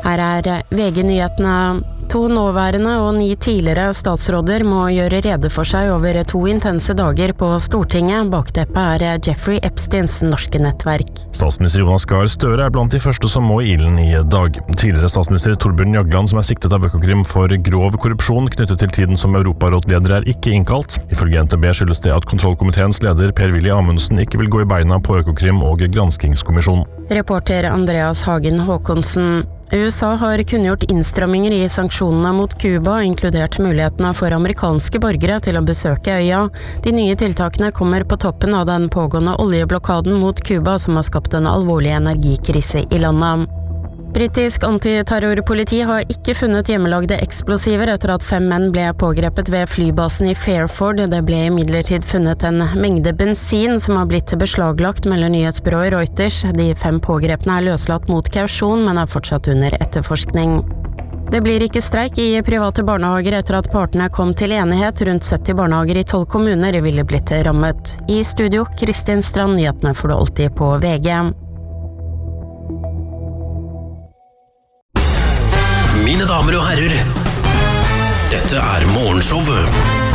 Her VG-nyhetene. 2 nåværende og 9 tidligere statsråder må gjøre rede for seg over 2 intense dager på Stortinget. Bakteppet Jeffrey Epsteins norske nettverk. Statsminister Jonas Gahr Støre blant de første som må i ilden i dag. Tidligere statsminister Torbjørn Jagland, som siktet av Økokrim for grov korrupsjon knyttet til tiden som Europarådleder, ikke innkalt. Ifølge NTB skyldes det at kontrollkomiteens leder Per-Willy Amundsen ikke vil gå i beina på Økokrim og granskingskommisjonen. Reporter Andreas Hagen Håkonsen. USA har kunngjort innstramminger i sanksjonene mot Cuba, inkludert mulighetene for amerikanske borgere til å besøke øya. De nye tiltakene kommer på toppen av den pågående oljeblokaden mot Cuba, som har skapt en alvorlig energikrise i landet. Britisk antiterrorpoliti har ikke funnet hjemmelagde eksplosiver etter at 5 menn ble pågrepet ved flybasen i Fairford. Det ble imidlertid funnet en mengde bensin som har blitt beslaglagt, melder nyhetsbyrået Reuters. De 5 pågrepne løslatt mot kausjon, men er fortsatt under etterforskning. Det blir ikke streik i private barnehager etter at partene kom til enighet. Rundt 70 barnehager i 12 kommuner ville blitt rammet. I studio, Kristin Strand, nyhetene får du alltid på VG. Mine damer og herrer, dette Morgenshowet